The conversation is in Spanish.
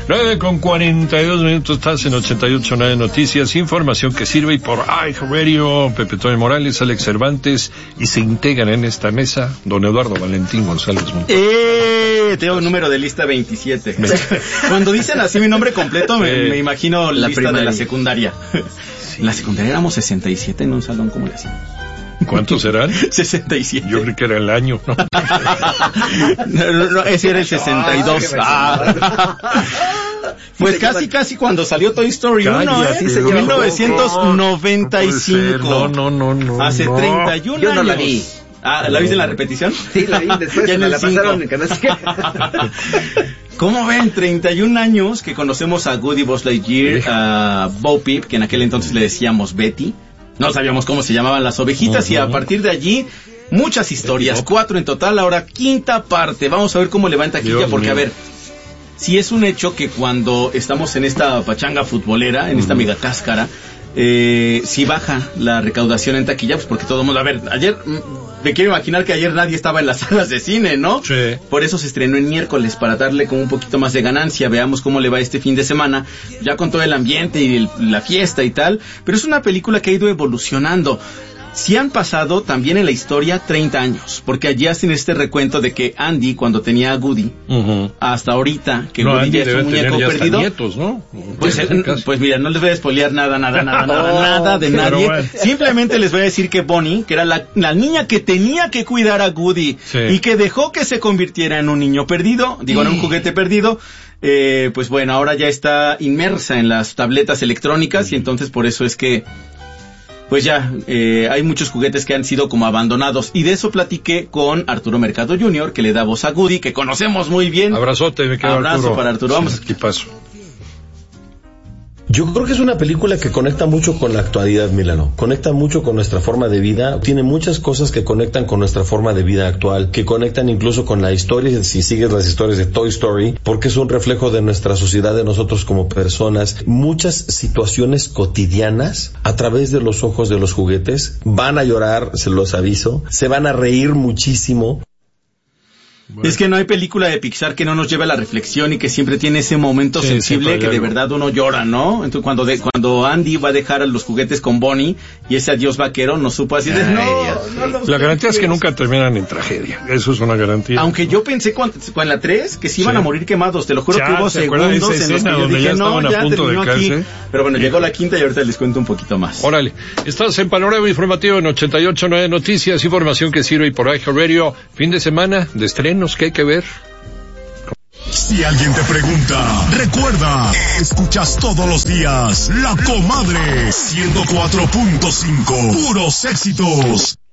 9:42, estás en 88.9 Noticias, información que sirve, y por iHeartRadio, Pepe Toño Morales, Alex Cervantes, y se integran en esta mesa don Eduardo Valentín González Montoya. Tengo un número de lista 27. Cuando dicen así mi nombre completo, me imagino la lista de la secundaria. En la secundaria éramos 67 en un salón, ¿cómo le hacíamos? ¿Cuántos serán? 67. Yo creí que era el año, ¿no? No, ese era el 62. Pues casi cuando salió Toy Story 1, 1995. No. Hace 31 años. Yo no la vi. ¿La viste en la repetición? Sí, la vi después, ya me la pasaron en Canal 5. ¿Cómo ven? 31 años que conocemos a Woody, Buzz Lightyear, a Bo Peep, que en aquel entonces le decíamos Betty. No sabíamos cómo se llamaban las ovejitas, y a partir de allí, muchas historias, 4 en total, ahora 5ª parte. Vamos a ver cómo le va en taquilla, porque a ver, si es un hecho que cuando estamos en esta pachanga futbolera, en esta mega cáscara, si baja la recaudación en taquilla, pues porque todo el mundo, a ver, ayer, me quiero imaginar que ayer nadie estaba en las salas de cine, ¿no? Sí. Por eso se estrenó en miércoles, para darle como un poquito más de ganancia. Veamos cómo le va este fin de semana, ya con todo el ambiente y la fiesta y tal, pero es una película que ha ido evolucionando. Sí han pasado también en la historia 30 años, porque allí hacen este recuento de que Andy, cuando tenía a Woody, hasta ahorita, que Woody Andy ya es un muñeco perdido. Nietos, ¿no? Pues mira, no les voy a spoilear nada de nadie. Bueno. Simplemente les voy a decir que Bonnie, que era la niña que tenía que cuidar a Woody, y que dejó que se convirtiera en un niño perdido, en un juguete perdido, pues bueno, ahora ya está inmersa en las tabletas electrónicas, y entonces por eso es que pues ya, hay muchos juguetes que han sido como abandonados, y de eso platiqué con Arturo Mercado Jr., que le da voz a Woody, que conocemos muy bien. Abrazote, me quedo. Abrazo Arturo. para Arturo, vamos. ¿Qué pasó? Yo creo que es una película que conecta mucho con la actualidad, Milano. Conecta mucho con nuestra forma de vida. Tiene muchas cosas que conectan con nuestra forma de vida actual, que conectan incluso con la historia, si sigues las historias de Toy Story, porque es un reflejo de nuestra sociedad, de nosotros como personas. Muchas situaciones cotidianas a través de los ojos de los juguetes. Van a llorar, se los aviso. Se van a reír muchísimo. Bueno. Es que no hay película de Pixar que no nos lleve a la reflexión y que siempre tiene ese momento sensible que de verdad uno llora, ¿no? Entonces cuando Andy va a dejar a los juguetes con Bonnie y ese adiós vaquero, no supo así de la garantía es que nunca terminan en tragedia. Eso es una garantía. Aunque yo pensé con la 3 que se iban a morir quemados, te lo juro que hubo segundos en los que yo dije, ya terminó aquí. Pero bueno, llegó la 5ª y ahorita les cuento un poquito más. Órale, estás en Panorama Informativo en 88.9 Noticias, información que sirve, y por iHeartRadio, fin de semana de estreno. ¿Qué hay que ver? Si alguien te pregunta, recuerda, escuchas todos los días La Comadre 104.5, puros éxitos.